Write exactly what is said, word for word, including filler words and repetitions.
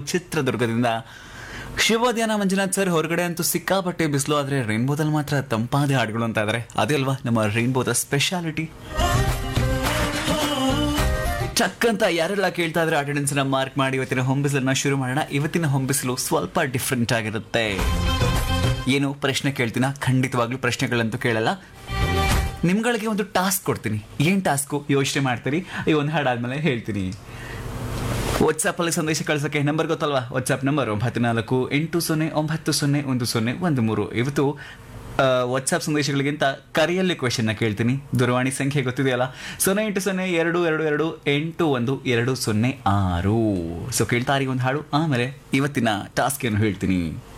ಚಿತ್ರದುರ್ಗದಿಂದ. ಶಿವಧ್ಯಾನ ಮಂಜುನಾಥ್ ಸರ್, ಹೊರಗಡೆ ಅಂತೂ ಸಿಕ್ಕಾಪಟ್ಟೆ ಬಿಸಿಲು, ಆದರೆ ರೈನ್ಬೋದಲ್ಲಿ ಮಾತ್ರ ತಂಪಾದ ಹಾಡುಗಳು ಅಂತ ಇದ್ದಾರೆ. ಅದೇ ಅಲ್ವಾ ನಮ್ಮ ರೈನ್ಬೋದ ಸ್ಪೆಷಾಲಿಟಿ. ಚಕ್ ಅಂತ ಯಾರೆಲ್ಲ ಕೇಳ್ತಾ ಇದ್ರೆ ಅಟೆಂಡೆನ್ಸ್ ನ ಮಾರ್ಕ್ ಮಾಡಿ ಇವತ್ತಿನ ಹೊಂಬಿಸಲನ್ನ ಶುರು ಮಾಡೋಣ. ಇವತ್ತಿನ ಹೊಂಬಿಸಲು ಸ್ವಲ್ಪ ಡಿಫ್ರೆಂಟ್ ಆಗಿರುತ್ತೆ. ಏನು ಪ್ರಶ್ನೆ ಕೇಳ್ತೀನ? ಖಂಡಿತವಾಗ್ಲೂ ಪ್ರಶ್ನೆಗಳಂತೂ ಕೇಳಲ್ಲ. ನಿಮ್ಗಳಿಗೆ ಒಂದು ಟಾಸ್ಕ್ ಕೊಡ್ತೀನಿ. ಏನ್ ಟಾಸ್ಕು ಯೋಚನೆ ಮಾಡ್ತೀರಿ. ಈ ಒಂದು ಹಾಡಾದ್ಮೇಲೆ ಹೇಳ್ತೀನಿ. ವಾಟ್ಸ್ಆಪ್ ಅಲ್ಲಿ ಸಂದೇಶ ಕಳ್ಸಕ್ಕೆ ನಂಬರ್ ಗೊತ್ತಲ್ವಾ? ವಾಟ್ಸ್ಆಪ್ ನಂಬರ್ ಒಂಬತ್ತು ನಾಲ್ಕು ಎಂಟು ಸೊನ್ನೆ ಒಂಬತ್ತು ಸೊನ್ನೆ ಒಂದು ಸೊನ್ನೆ ಒಂದು ಮೂರು. ಇವತ್ತು ವಾಟ್ಸ್ಆಪ್ ಸಂದೇಶಗಳಿಗಿಂತ ಕರೆಯಲ್ಲಿ ಕ್ವೆಶನ್ನ ಕೇಳ್ತೀನಿ. ದೂರವಾಣಿ ಸಂಖ್ಯೆ ಗೊತ್ತಿದೆಯಲ್ಲ, ಸೊನ್ನೆ ಎಂಟು ಸೊನ್ನೆ ಎರಡು ಎರಡು ಎರಡು ಎಂಟು ಒಂದು ಎರಡು ಸೊನ್ನೆ ಆರು. ಸೊ ಕೇಳ್ತಾರಿ ಒಂದು ಹಾಡು, ಆಮೇಲೆ ಇವತ್ತಿನ ಟಾಸ್ಕ್ ಏನು ಹೇಳ್ತೀನಿ.